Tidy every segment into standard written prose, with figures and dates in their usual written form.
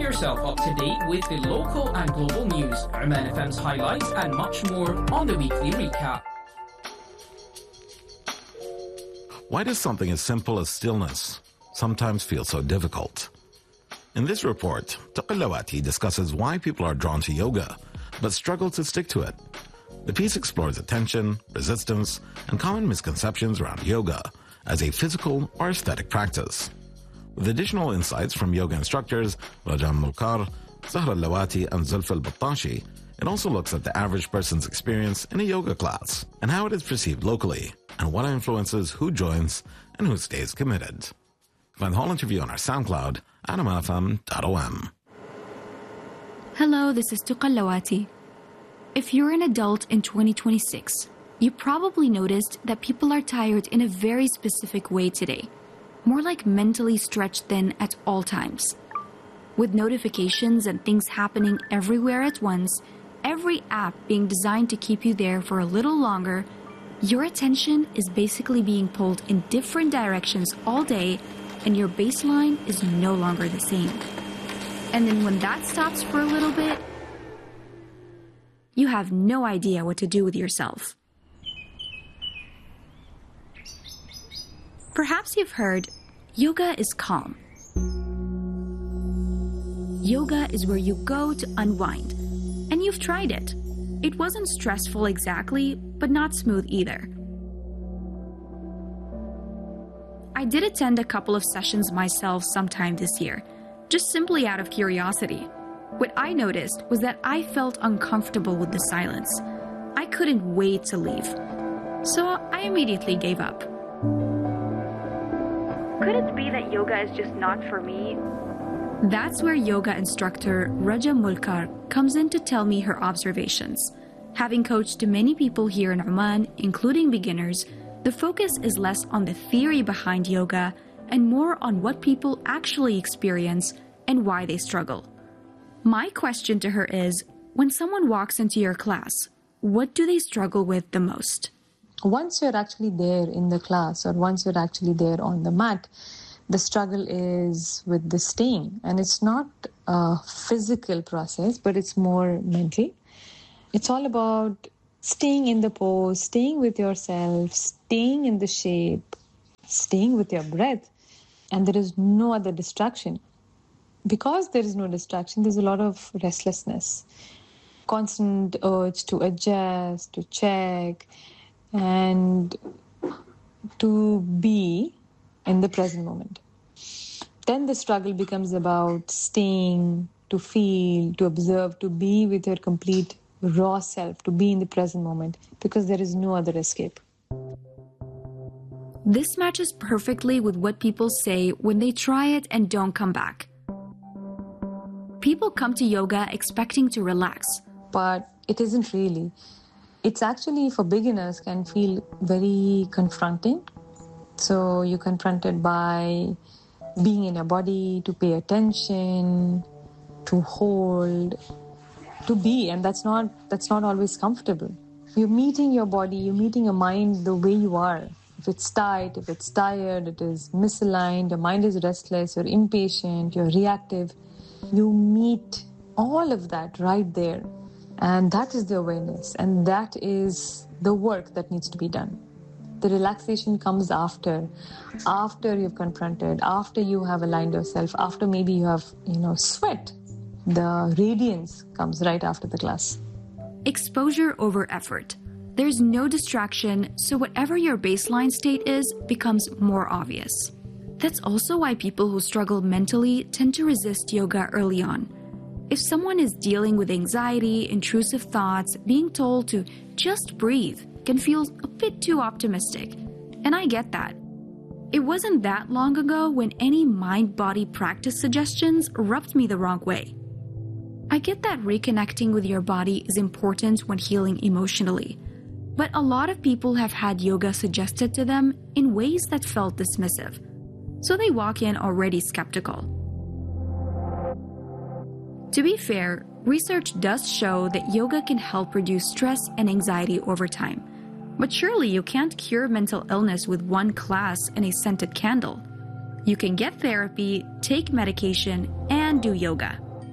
yourself up to date with the local and global news, Oman FM's highlights, and much more on the weekly recap. Why does something as simple as stillness sometimes feel so difficult? In this report, Tuqallawati discusses why people are drawn to yoga but struggle to stick to it. The piece explores attention, resistance, and common misconceptions around yoga as a physical or aesthetic practice. With additional insights from yoga instructors Raja Mulkar, Zahra Lawati, and Zulfa Al-Battashi, it also looks at the average person's experience in a yoga class and how it is perceived locally, and what influences who joins and who stays committed. Find the whole interview on our SoundCloud at omanfm.om. Hello, this is Tuqallawati. If you're an adult in 2026, you probably noticed that people are tired in a very specific way today, more like mentally stretched thin at all times. With notifications and things happening everywhere at once, every app being designed to keep you there for a little longer, your attention is basically being pulled in different directions all day, and your baseline is no longer the same. And then when that stops for a little bit, you have no idea what to do with yourself. Perhaps you've heard, yoga is calm. Yoga is where you go to unwind. And you've tried it. It wasn't stressful exactly, but not smooth either. I did attend a couple of sessions myself sometime this year, just simply out of curiosity. What I noticed was that I felt uncomfortable with the silence. I couldn't wait to leave. So I immediately gave up. Could it be that yoga is just not for me? That's where yoga instructor Raja Mulkar comes in to tell me her observations. Having coached many people here in Oman, including beginners, the focus is less on the theory behind yoga and more on what people actually experience and why they struggle. My question to her is, when someone walks into your class, what do they struggle with the most? Once you're actually there in the class or once you're actually there on the mat, the struggle is with the staying. And it's not a physical process, but it's more mental. It's all about staying in the pose, staying with yourself, staying in the shape, staying with your breath. And there is no other distraction. Because there is no distraction, there's a lot of restlessness, constant urge to adjust, to check, and to be in the present moment. Then the struggle becomes about staying, to feel, to observe, to be with your complete raw self, to be in the present moment, because there is no other escape. This matches perfectly with what people say when they try it and don't come back. People come to yoga expecting to relax. But it isn't really. It's actually, for beginners, can feel very confronting. So you're confronted by being in your body, to pay attention, to hold, to be, and that's not always comfortable. You're meeting your body, you're meeting your mind the way you are. If it's tight, if it's tired, it is misaligned, your mind is restless, you're impatient, you're reactive. You meet all of that right there. And that is the awareness, and that is the work that needs to be done. The relaxation comes after you've confronted, after you have aligned yourself, after maybe you have, sweat. The radiance comes right after the class. Exposure over effort. There's no distraction, so whatever your baseline state is becomes more obvious. That's also why people who struggle mentally tend to resist yoga early on. If someone is dealing with anxiety, intrusive thoughts, being told to just breathe can feel a bit too optimistic. And I get that. It wasn't that long ago when any mind-body practice suggestions rubbed me the wrong way. I get that reconnecting with your body is important when healing emotionally. But a lot of people have had yoga suggested to them in ways that felt dismissive. So they walk in already skeptical. To be fair, research does show that yoga can help reduce stress and anxiety over time. But surely you can't cure mental illness with one class and a scented candle. You can get therapy, take medication, and do yoga.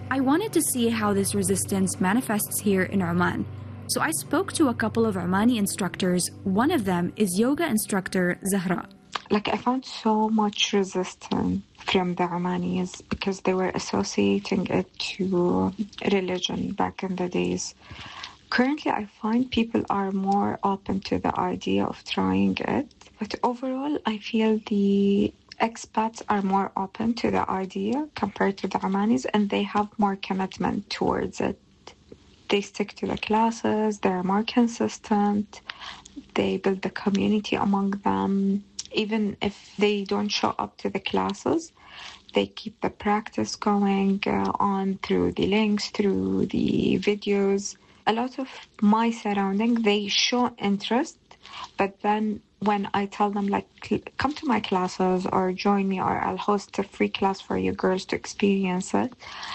I wanted to see how this resistance manifests here in Oman. So I spoke to a couple of Omani instructors. One of them is yoga instructor Zahra. Like, I found so much resistance from the Omanis because they were associating it to religion back in the days. Currently, I find people are more open to the idea of trying it. But overall, I feel the expats are more open to the idea compared to the Omanis, and they have more commitment towards it. They stick to the classes, they're more consistent, they build the community among them. Even if they don't show up to the classes, they keep the practice going on through the links, through the videos. A lot of my surrounding, they show interest, but then when I tell them, like, come to my classes or join me, or I'll host a free class for you girls to experience it,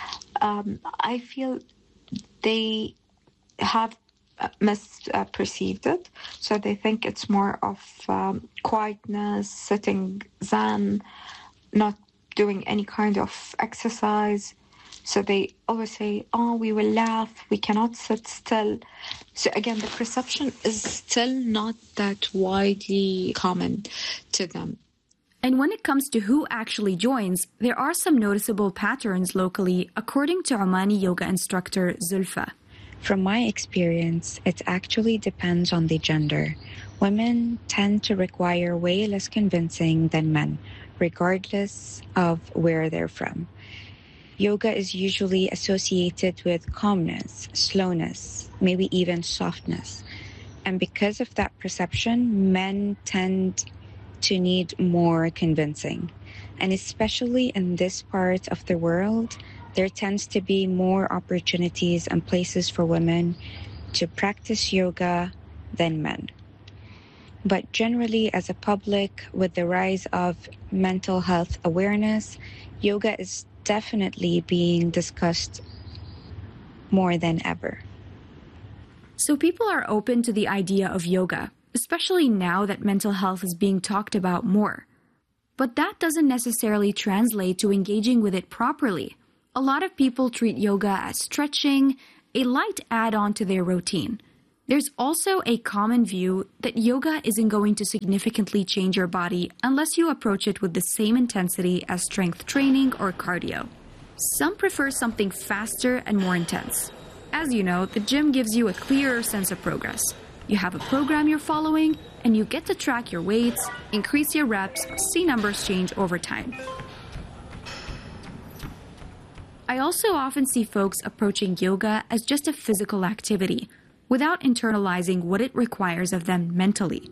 I feel they have misperceived it. So they think it's more of quietness, sitting zen, not doing any kind of exercise. So they always say, oh, we will laugh, we cannot sit still. So again, the perception is still not that widely common to them. And when it comes to who actually joins, there are some noticeable patterns locally, according to Omani yoga instructor Zulfa. From my experience, it actually depends on the gender. Women tend to require way less convincing than men, regardless of where they're from. Yoga is usually associated with calmness, slowness, maybe even softness. And because of that perception, men tend to need more convincing. And especially in this part of the world, there tends to be more opportunities and places for women to practice yoga than men. But generally, as a public, with the rise of mental health awareness, yoga is definitely being discussed more than ever. So people are open to the idea of yoga, especially now that mental health is being talked about more. But that doesn't necessarily translate to engaging with it properly. A lot of people treat yoga as stretching, a light add-on to their routine. There's also a common view that yoga isn't going to significantly change your body unless you approach it with the same intensity as strength training or cardio. Some prefer something faster and more intense. As you know, the gym gives you a clearer sense of progress. You have a program you're following, and you get to track your weights, increase your reps, see numbers change over time. I also often see folks approaching yoga as just a physical activity, without internalizing what it requires of them mentally.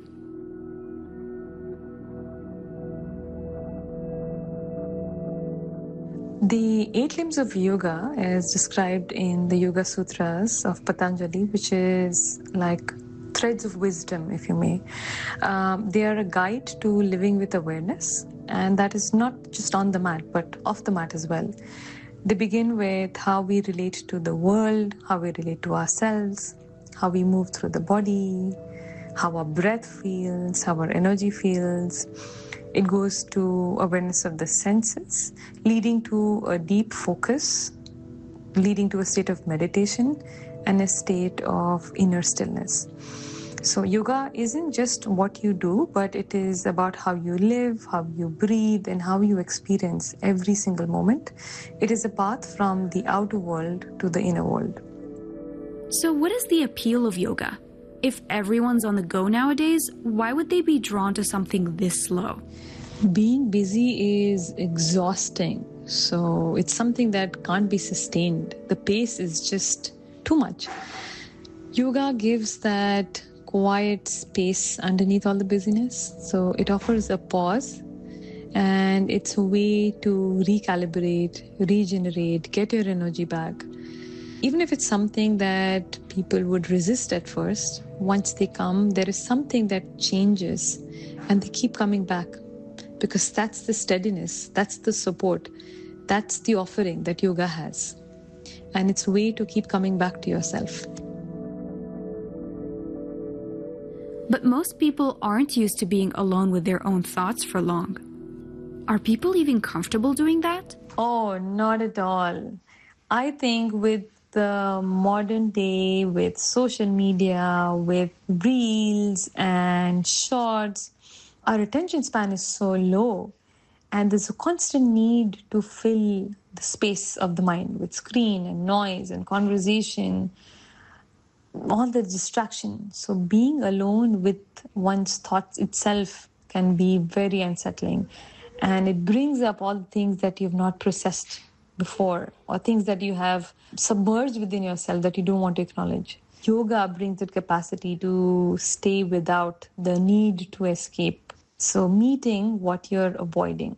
The 8 limbs of yoga is described in the Yoga Sutras of Patanjali, which is like threads of wisdom, if you may. They are a guide to living with awareness, and that is not just on the mat, but off the mat as well. They begin with how we relate to the world, how we relate to ourselves, how we move through the body, how our breath feels, how our energy feels. It goes to awareness of the senses, leading to a deep focus, leading to a state of meditation and a state of inner stillness. So yoga isn't just what you do, but it is about how you live, how you breathe, and how you experience every single moment. It is a path from the outer world to the inner world. So what is the appeal of yoga? If everyone's on the go nowadays, why would they be drawn to something this slow? Being busy is exhausting. So it's something that can't be sustained. The pace is just too much. Yoga gives that quiet space underneath all the busyness. So it offers a pause, and it's a way to recalibrate, regenerate, get your energy back. Even if it's something that people would resist at first, once they come, there is something that changes and they keep coming back, because that's the steadiness, that's the support, that's the offering that yoga has. And it's a way to keep coming back to yourself. But most people aren't used to being alone with their own thoughts for long. Are people even comfortable doing that? Oh, not at all. I think with the modern day, with social media, with reels and shorts, our attention span is so low. And there's a constant need to fill the space of the mind with screen and noise and conversation, all the distraction. So being alone with one's thoughts itself can be very unsettling. And it brings up all the things that you've not processed before, or things that you have submerged within yourself that you don't want to acknowledge. Yoga brings that capacity to stay without the need to escape. So meeting what you're avoiding.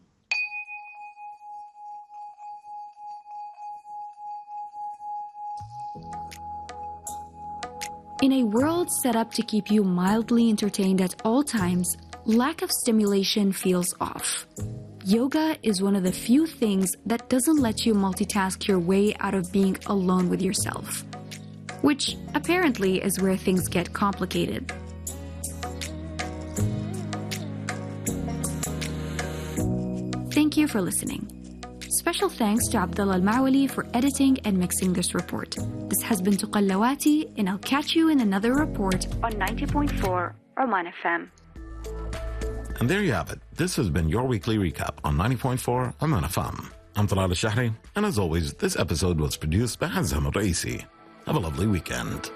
In a world set up to keep you mildly entertained at all times, lack of stimulation feels off. Yoga is one of the few things that doesn't let you multitask your way out of being alone with yourself, which apparently is where things get complicated. Thank you for listening. Special thanks to Abdullah Al-Mawali for editing and mixing this report. This has been Tuqallawati, and I'll catch you in another report on 90.4 Oman FM. And there you have it. This has been your weekly recap on 90.4 Oman FM. I'm Talal Al-Shahri, and as always, this episode was produced by Hazam Al-Raisi. Have a lovely weekend.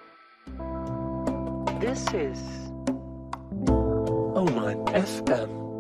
This is Oman FM.